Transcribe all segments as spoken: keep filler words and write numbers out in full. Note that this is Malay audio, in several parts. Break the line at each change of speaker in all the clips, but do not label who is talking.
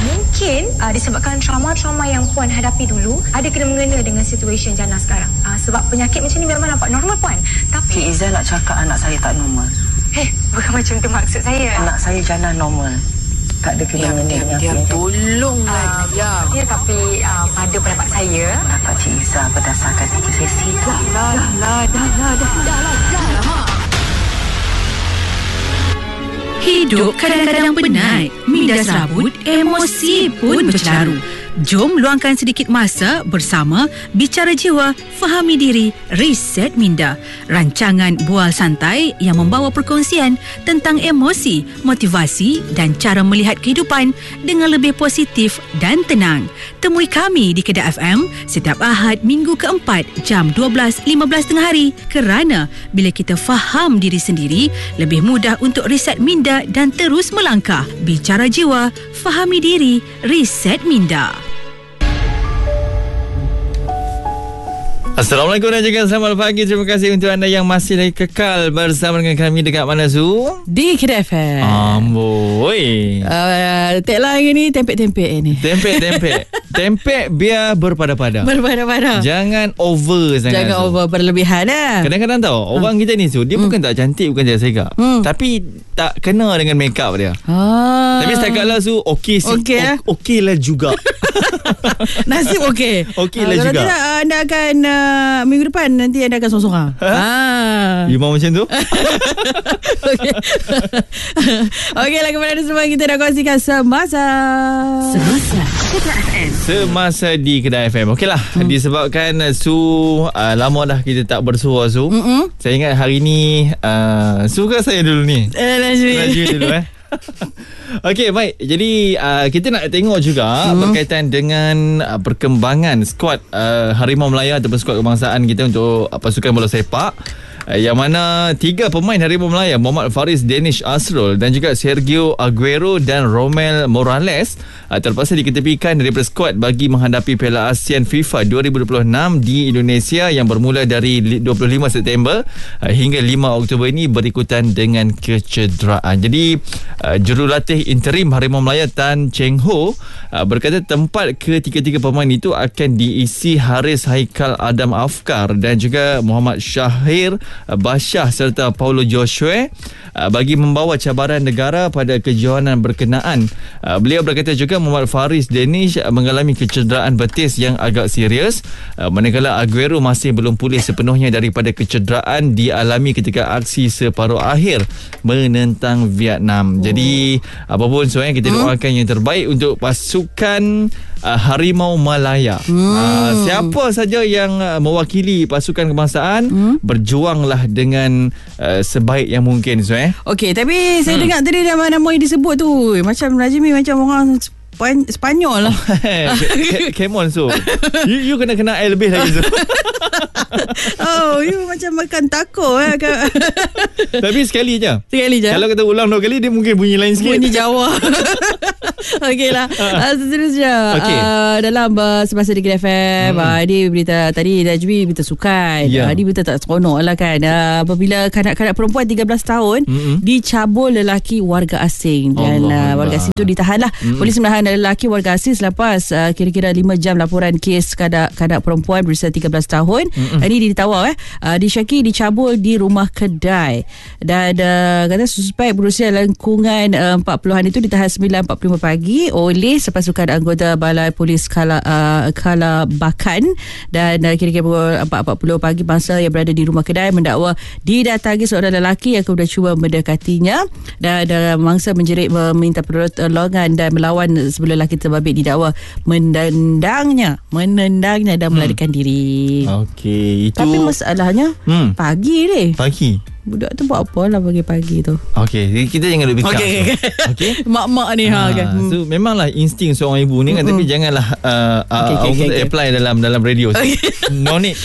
Mungkin uh, disebabkan trauma-trauma yang Puan hadapi dulu ada kena-mengena dengan situasi jana sekarang. Uh, sebab penyakit macam ni memang nampak normal Puan. Tapi
Cik Izzah nak cakap anak saya tak normal.
Eh, bukan macam tu maksud saya.
Anak saya jana normal. Tak ada kena-mengena dengan
Diam, tolonglah
uh,
diam.
Ya, tapi uh, pada pendapat saya,
Kata Cik Izzah berdasarkan sesi tu.
Lah, lah, dah, dah, dah, dah, dah, dah, ha.
Hidup kadang-kadang penat, minda serabut, emosi pun bercaru. Jom luangkan sedikit masa bersama Bicara Jiwa, Fahami Diri, Reset Minda. Rancangan bual santai yang membawa perkongsian tentang emosi, motivasi dan cara melihat kehidupan dengan lebih positif dan tenang. Temui kami di Kedah F M setiap Ahad minggu keempat jam dua belas lima belas tengah hari. Kerana bila kita faham diri sendiri, lebih mudah untuk reset minda dan terus melangkah. Bicara Jiwa, Fahami Diri, Reset Minda.
Assalamualaikum dan juga selamat pagi. Terima kasih untuk anda yang masih lagi kekal bersama dengan kami dekat mana Zu?
Di Kedah F M.
Amboi.
Uh, tagline ni tempek-tempek ni.
Tempek-tempek. Tempek biar berpada-pada.
Berpada-pada.
Jangan over sangat.
Jangan
Zu.
over berlebihan lah.
Kadang-kadang tahu orang kita ni Su, dia
Hmm.
bukan tak cantik, bukan tak segak.
Hmm.
Tapi tak kena dengan make up dia.
Ah.
Tapi setakat lah Su, okey si,
Okey, eh?
o- okey lah juga.
Nasib okey.
Okey
Ah,
lah
kalau
juga.
tidak anda akan uh, minggu depan nanti anda akan sorang-sorang.
Ha?
Ah.
Memang macam tu.
Okey. Okeylah kepada semua kita dah kongsikan semasa.
Semasa Kedah F M.
Semasa di Kedah F M. Okeylah, hmm. disebabkan uh, Su uh, lama dah kita tak bersua Su.
Mm-mm.
Saya ingat hari ni uh, Su ke saya dulu ni?
Eh, Najmi.
Najmi dulu eh. Okey, baik. Jadi uh, kita nak tengok juga hmm. berkaitan dengan uh, perkembangan skuad uh, Harimau Melaya ataupun skuad kebangsaan kita untuk uh, pasukan bola sepak. Uh, yang mana tiga pemain Harimau Melaya, Muhammad Faris Danish Asrul dan juga Sergio Aguero dan Romel Morales uh, terpaksa diketepikan daripada skuad bagi menghadapi Piala ASEAN FIFA dua ribu dua puluh enam di Indonesia yang bermula dari dua puluh lima September uh, hingga lima Oktober ini berikutan dengan kecederaan. Jadi uh, jurulatih interim Harimau Melaya Tan Cheng Ho uh, berkata tempat ketiga-tiga pemain itu akan diisi Haris Haikal Adam Afkar dan juga Muhammad Syahir Bashah serta Paulo Joshua uh, bagi membawa cabaran negara pada kejohanan berkenaan. Uh, beliau berkata juga Muhammad Faris Danish uh, mengalami kecederaan betis yang agak serius, uh, manakala Aguero masih belum pulih sepenuhnya daripada kecederaan dialami ketika aksi separuh akhir menentang Vietnam. Oh. Jadi apapun sebenarnya kita doakan hmm. yang terbaik untuk pasukan uh, Harimau Malaya. Hmm. Uh, siapa saja yang uh, mewakili pasukan kebangsaan, hmm. berjuanglah dengan uh, sebaik yang mungkin so eh.
Okey, tapi saya hmm. dengar tadi nama-nama yang disebut tu macam Najmi macam orang Span- Spanyol lah.
Come on so. You, you kena kena air lebih lagi so.
Oh, you macam makan taco eh.
Tapi sekali je.
Sekali je.
Kalau kita ulang dua kali dia mungkin bunyi lain sikit.
Bunyi Jawa. Okeylah. Uh, seterusnya
okay.
uh, dalam uh, semasa di Kedah F M, hmm. uh, dia berita tadi Najmi berita sukan.
Yeah.
Uh, dia berita tak seronok lah kan. Uh, apabila kanak-kanak perempuan tiga belas tahun hmm. dicabul lelaki warga asing dan uh, warga asing itu ditahanlah. Hmm. Polis menahan lelaki warga asing selepas uh, kira-kira lima jam laporan kes kanak-kanak perempuan berusia tiga belas tahun. Hmm. Uh, ini ditawar eh. Uh, disyaki dicabul di rumah kedai. Dan uh, kata suspek berusia lengkungan uh, empat puluhan itu ditahan sembilan empat puluh lima pagi oleh sepasukan anggota Balai Polis Kala uh, Kalabakan dan uh, kira-kira pukul empat empat puluh pagi masa yang berada di rumah kedai mendakwa didatangi seorang lelaki yang kemudian cuba mendekatinya dan uh, mangsa menjerit meminta pertolongan dan melawan sebelum lelaki terbabit didakwa menendangnya menendangnya dan melarikan hmm. diri.
Okey, itu
tapi masalahnya hmm. pagi ni.
Pagi.
Budak tu buat apa lah pagi-pagi tu.
Okey, kita jangan duk bincang. Okey.
Okay. Mak-mak ni ha, ha kan.
So memanglah insting seorang ibu ni kan, mm-hmm. tapi janganlah uh, okay, okay, okay, okay. apply dalam dalam radio. Okay. No need.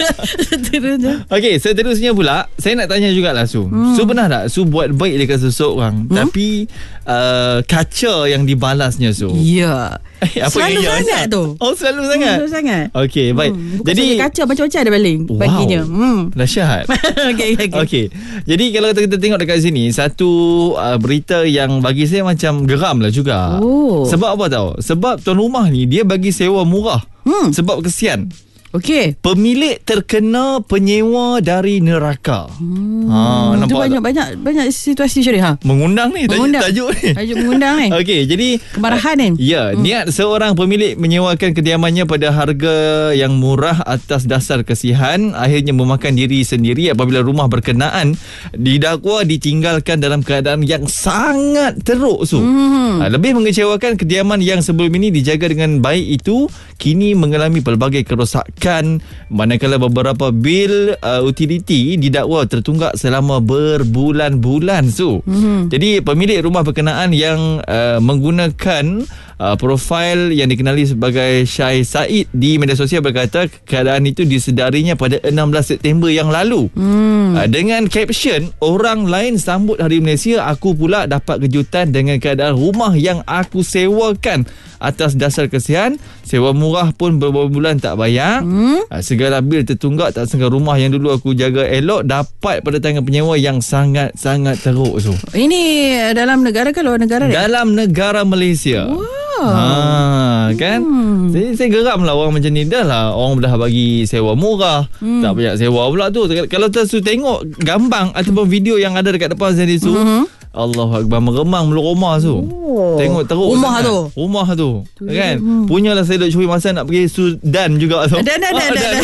Okey, seterusnya pula saya nak tanya jugalah Su. Hmm. Su pernah tak Su buat baik dekat seseorang hmm? tapi uh, kaca yang dibalasnya Su?
Ya.
Eh, apa
selalu
yang
sangat tu.
Oh, selalu sangat.
Selalu sangat.
Okey, baik.
Hmm.
Jadi
kaca macam-macam ada baling
wow.
baginya. Hmm.
Dahsyat.
Okey, okey.
Okey. Okey. Jadi kalau kita tengok dekat sini, satu uh, berita yang bagi saya macam geram lah juga.
Oh.
Sebab apa tahu? Sebab tuan rumah ni dia bagi sewa murah. Hmm. Sebab kesian.
Okey.
Pemilik terkena penyewa dari neraka.
Hmm.
Ha,
Itu
nampak
banyak
tak?
banyak banyak situasi Syarif ha.
Mengundang ni
Mengundang.
tajuk, tajuk ni.
Tajuk mengundang ni.
Okey, jadi
Kemarahan ni.
Ya, hmm. niat seorang pemilik menyewakan kediamannya pada harga yang murah atas dasar kesihan akhirnya memakan diri sendiri apabila rumah berkenaan didakwa ditinggalkan dalam keadaan yang sangat teruk su. Hmm. Lebih mengecewakan, kediaman yang sebelum ini dijaga dengan baik itu kini mengalami pelbagai kerosakan, manakala beberapa bil uh, utiliti didakwa tertunggak selama berbulan-bulan su. Hmm. Jadi pemilik rumah berkenaan yang uh, menggunakan uh, profil yang dikenali sebagai Syai Said di media sosial berkata keadaan itu disedarinya pada enam belas September yang lalu. Hmm. Uh, dengan caption, orang lain sambut Hari Malaysia, aku pula dapat kejutan dengan keadaan rumah yang aku sewakan atas dasar kesian. Sewa murah pun berbulan-bulan tak bayar. Hmm? Uh, segala bil tertunggak, tak sangka rumah yang dulu aku jaga elok dapat pada tangan penyewa yang sangat-sangat teruk tu.
Ini dalam negara ke luar negara ni?
Dalam negara Malaysia.
Wow.
Ha, kan? Hmm. Saya, saya geram lah orang macam ni. Dah lah orang dah bagi sewa murah. Hmm. Tak banyak sewa pula tu. Kalau tu tengok gambang ataupun video yang ada dekat depan saya tu, hmm. Allahu Akbar, meremang mulut rumah tu. Oh. Tengok teruk
rumah
sangat.
tu.
Rumah tu. tu kan?
Hmm.
Punyalah saya duk curi masa nak pergi Sudan juga tu.
Dan dan dan dan.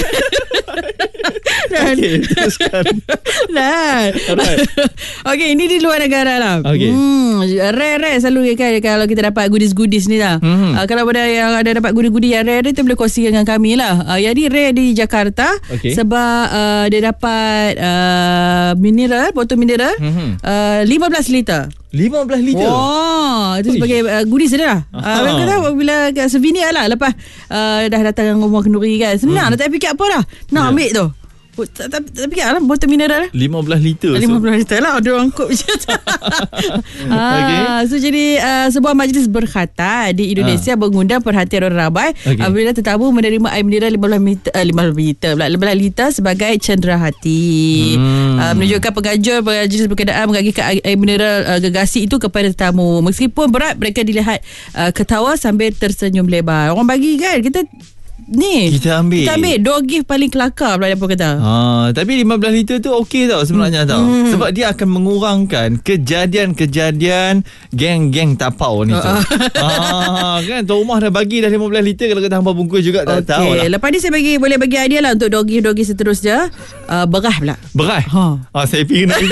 Okey, teruskan.
Dan.
Alright.
Okey, ini di luar negara lah.
Okey.
Hmm, rare-rare selalu kan kalau kita dapat goodies-goodies ni lah. Hmm. Uh, kalau ada yang ada dapat goodies-goodies yang rare, dia boleh kongsi dengan kami lah. Uh, yang ni rare di Jakarta. Okay. Sebab uh, dia dapat uh, mineral, botol mineral hmm. uh, lima belas liter.
lima belas liter.
Wah, itu sebagai uh, goodies dia lah. Uh, mereka kata bila souvenir lah lepas uh, dah datang rumah kenduri kan. Senang, hmm. dah tak fikir apa dah. Nak yeah. ambil tu. Tak, tak, tak fikir lah botol mineral
lima belas liter.
lima belas liter lah. Ada orang kop macam tu. Okay. So jadi uh, sebuah majlis berkhatan di Indonesia ha. mengundang perhatian orang ramai okay. apabila tetamu menerima air mineral lima belas liter, uh, lima belas liter pula, lima belas liter sebagai cenderahati. Hmm. Uh, menunjukkan penganjur majlis berkenaan mengagikan air mineral uh, gegasi itu kepada tetamu. Meskipun berat, mereka dilihat uh, ketawa sambil tersenyum lebar. Orang bagi kan, kita ni
kita ambil
kita ambil dua gift paling kelakar pula apa kata.
Ha, tapi lima belas liter tu okey tau sebenarnya hmm. tau. Hmm. Sebab dia akan mengurangkan kejadian-kejadian geng-geng tapau ni tu. Uh, ha, kan tuan rumah dah bagi dah lima belas liter, kalau kata hampa bungkus juga tak okay. tahu lah.
Lepas ni saya bagi boleh bagi idea lah untuk dua gift-dua gift seterusnya. Uh, berah pula.
Berah? Ha. Ah, saya fikir nak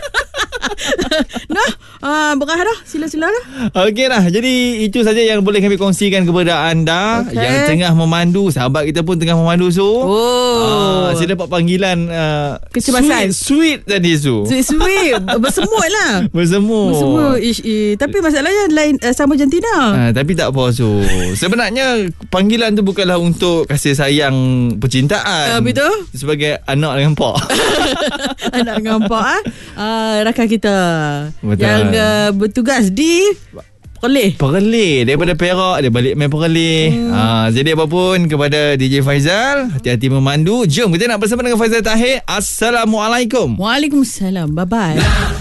nah, uh, berah dah. Sila-sila dah.
Okey lah. Jadi itu saja yang boleh kami kongsikan kepada anda okay. yang tengah memandu. Sahabat kita pun tengah memandu Su. Oh. Uh, saya dapat panggilan uh,
kecemasan.
Sweet, sweet tadi Su.
Sweet sweet. Bersemut lah.
Bersemut.
Bersemut. Ish, ish. Tapi masalahnya lain uh, sama jantina.
Uh, tapi tak apa Su. Sebenarnya panggilan tu bukanlah untuk kasih sayang percintaan.
Uh, betul.
Sebagai anak dengan pak.
Anak dengan pak ah. Uh, rakan kita
betul.
Yang uh, bertugas di Perlis.
Perlis. Daripada Perak dia balik main Perlis. Hmm. Ha, jadi apapun kepada D J Faizal, hati-hati memandu. Jom kita nak bersama dengan Faizal Tahir. Assalamualaikum.
Waalaikumsalam. Bye bye.